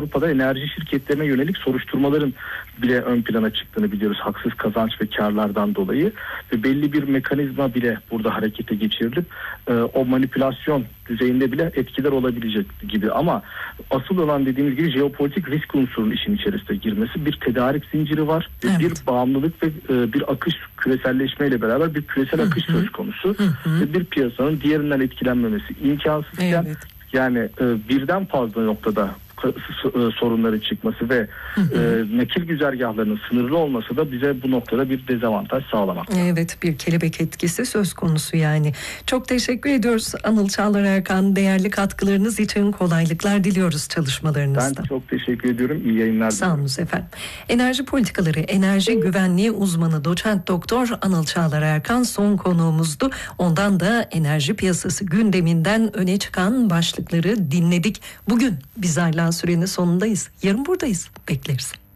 Avrupa'da enerji şirketlerine yönelik soruşturmaların bile ön plana çıktığını biliyoruz. Haksız kazanç ve karlardan dolayı ve belli bir mekanizma bile burada harekete geçirilip o manipülasyon düzeyinde bile etkiler olabilecek gibi. Ama asıl olan dediğimiz gibi jeopolitik risk unsurunun işin içerisine girmesi. Bir tedarik zinciri var ve bir bağımlılık ve bir akış, küreselleşmeyle beraber bir küresel akış söz konusu. Ve bir piyasanın diğerinden etkilenmemesi imkansızken yani birden fazla noktada sorunların çıkması ve nakil güzergahlarının sınırlı olması da bize bu noktada bir dezavantaj sağlamakta. Evet, bir kelebek etkisi söz konusu yani. Çok teşekkür ediyoruz Anıl Çağlar Erkan. Değerli katkılarınız için kolaylıklar diliyoruz çalışmalarınızda. Ben çok teşekkür ediyorum. İyi yayınlar. Sağ olun efendim. Enerji politikaları, enerji güvenliği uzmanı doçent doktor Anıl Çağlar Erkan son konuğumuzdu. Ondan da enerji piyasası gündeminden öne çıkan başlıkları dinledik. Bugün biz hala sürenin sonundayız. Yarın buradayız. Bekleriz.